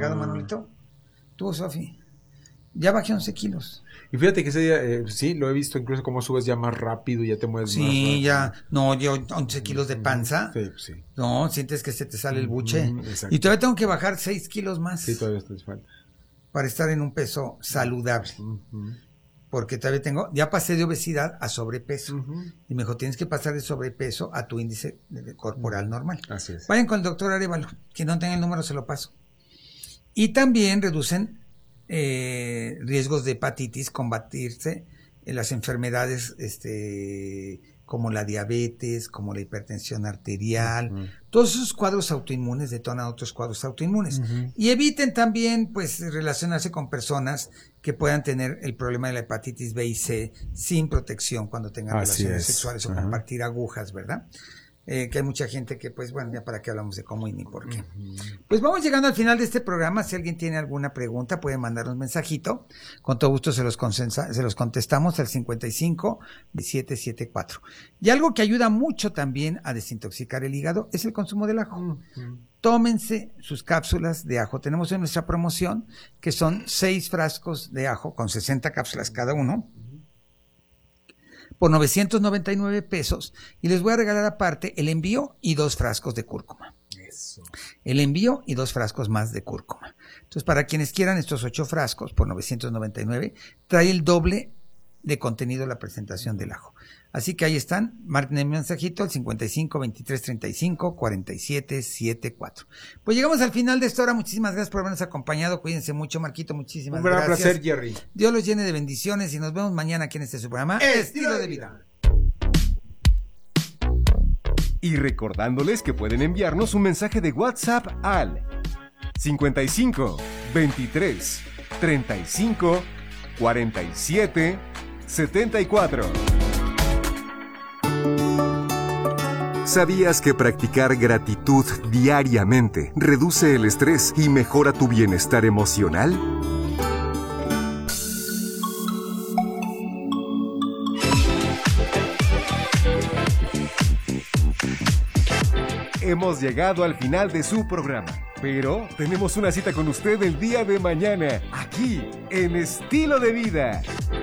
delgado, Manuelito. Tú, Sofi. Ya bajé 11 kilos. Y fíjate que ese día, sí, lo he visto, incluso cómo subes ya más rápido, ya te mueves más rápido. Sí, ya, no, yo 11 kilos de panza. Sí, sí. No, sientes que se te sale el buche. Exacto. Y todavía tengo que bajar 6 kilos más. Sí, todavía te falta. Para estar en un peso saludable. Porque todavía ya pasé de obesidad a sobrepeso. Y me dijo, tienes que pasar de sobrepeso a tu índice corporal normal. Así es. Vayan con el doctor Arevalo. Quien no tenga el número se lo paso. Y también reducen riesgos de hepatitis, combatirse las enfermedades como la diabetes, como la hipertensión arterial, todos esos cuadros autoinmunes detonan otros cuadros autoinmunes. Y eviten también pues relacionarse con personas que puedan tener el problema de la hepatitis B y C sin protección cuando tengan relaciones sexuales o compartir agujas, ¿verdad? Que hay mucha gente que, pues bueno, ya para qué hablamos de cómo y ni por qué. Pues vamos llegando al final de este programa. Si alguien tiene alguna pregunta, puede mandarnos un mensajito. Con todo gusto se los contestamos al 55-1774. Y algo que ayuda mucho también a desintoxicar el hígado es el consumo del ajo. Tómense sus cápsulas de ajo. Tenemos en nuestra promoción que son 6 frascos de ajo con 60 cápsulas cada uno, por 999 pesos, y les voy a regalar aparte el envío y 2 frascos de cúrcuma. Eso. El envío y 2 frascos más de cúrcuma. Entonces, para quienes quieran estos 8 frascos por 999, trae el doble de contenido la presentación del ajo. Así que ahí están, marquen el mensajito al 55 23 35 47 74. Pues llegamos al final de esta hora. Muchísimas gracias por habernos acompañado. Cuídense mucho, Marquito. Muchísimas gracias. Un gran placer, Jerry. Dios los llene de bendiciones y nos vemos mañana aquí en este su programa Estilo de Vida. Y recordándoles que pueden enviarnos un mensaje de WhatsApp al 55 23 35 47 74. ¿Sabías que practicar gratitud diariamente reduce el estrés y mejora tu bienestar emocional? Hemos llegado al final de su programa, pero tenemos una cita con usted el día de mañana, aquí en Estilo de Vida.